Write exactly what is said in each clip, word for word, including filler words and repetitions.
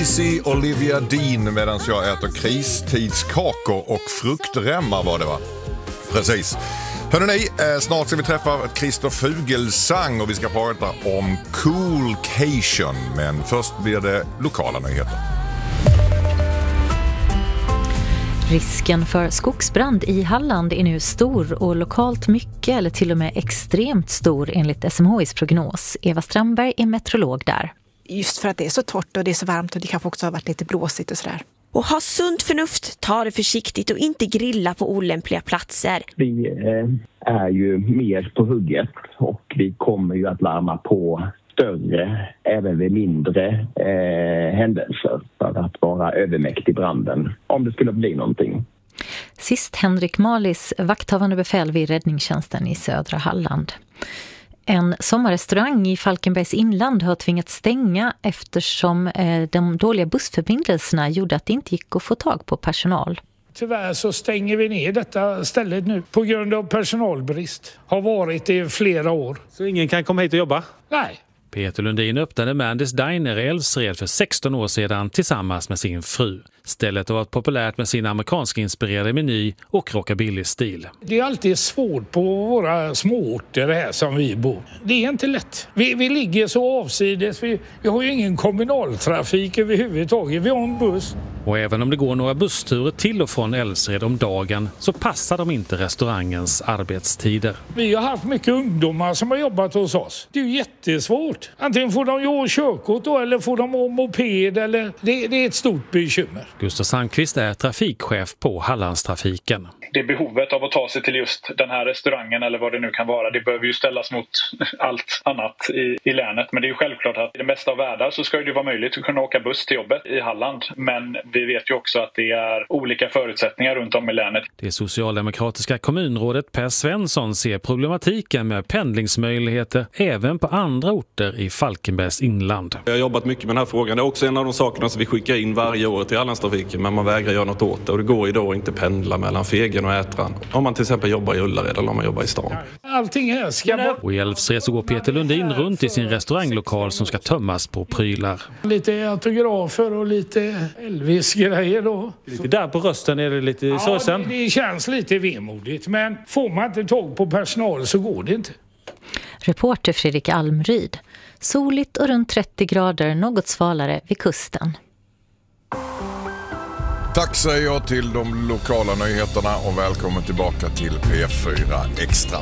Easy Olivia Dean medan jag äter kristidskakor och fruktremmar var det va? Precis. Hörrni, snart ska vi träffa Christer Fuglesang och vi ska prata om Coolcation. Men först blir det lokala nyheter. Risken för skogsbrand i Halland är nu stor och lokalt mycket eller till och med extremt stor enligt S M H I:s prognos. Eva Strandberg är meteorolog där. Just för att det är så torrt och det är så varmt och det kanske också har varit lite blåsigt och sådär. Och ha sunt förnuft, ta det försiktigt och inte grilla på olämpliga platser. Vi eh, är ju mer på hugget och vi kommer ju att larma på större, även vid mindre eh, händelser för att vara övermäktig branden om det skulle bli någonting. Sist Henrik Malis, vakthavande befäl vid räddningstjänsten i södra Halland. En sommarrestaurang i Falkenbergs inland har tvingats stänga eftersom eh, de dåliga bussförbindelserna gjorde att det inte gick att få tag på personal. Tyvärr så stänger vi ner detta stället nu på grund av personalbrist. Har varit i flera år. Så ingen kan komma hit och jobba? Nej. Peter Lundin öppnade Mandys Diner i Älvsred för sexton år sedan tillsammans med sin fru. Stället har varit populärt med sin amerikansk-inspirerade meny och rockabilly-stil. Det är alltid svårt på våra småorter här som vi bor. Det är inte lätt. Vi, vi ligger så avsides. Vi, vi har ju ingen kommunaltrafik överhuvudtaget. Vi har en buss. Och även om det går några bussturer till och från Älvsred om dagen så passar de inte restaurangens arbetstider. Vi har haft mycket ungdomar som har jobbat hos oss. Det är ju jättesvårt. Antingen får de ju körkort då, eller får de moped. Eller... Det, det är ett stort bekymmer. Gustav Sandqvist är trafikchef på Hallandstrafiken. Det behovet av att ta sig till just den här restaurangen eller vad det nu kan vara, det behöver ju ställas mot allt annat i, i länet. Men det är ju självklart att i det mesta av världen så ska det vara möjligt att kunna åka buss till jobbet i Halland. Men vi vet ju också att det är olika förutsättningar runt om i länet. Det socialdemokratiska kommunrådet Per Svensson ser problematiken med pendlingsmöjligheter även på andra orter i Falkenbergs inland. Jag har jobbat mycket med den här frågan. Det är också en av de sakerna som vi skickar in varje år till Hallandstrafiken, men man vägrar göra något åt det. Och det går ju då inte pendla mellan Fegen och Ätran. Om man till exempel jobbar i Ullared eller om man jobbar i stan. Allting här ska vara... Och i Älvsred så går Peter Lundin runt i sin restauranglokal som ska tömmas på prylar. Lite autografer och lite Elvis-grejer då. Lite där på rösten är det lite ja, sorgsen. Det, det känns lite vemodigt, men får man inte tag på personal så går det inte. Reporter Fredrik Almryd. Soligt och runt trettio grader, något svalare vid kusten. Tack säger jag till de lokala nyheterna och välkommen tillbaka till P fyra Extra.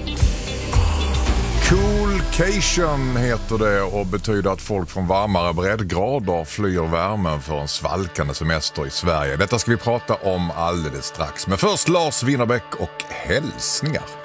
Coolcation heter det och betyder att folk från varmare breddgrader flyr värmen för en svalkande semester i Sverige. Detta ska vi prata om alldeles strax. Men först Lars Winnerbäck och hälsningar.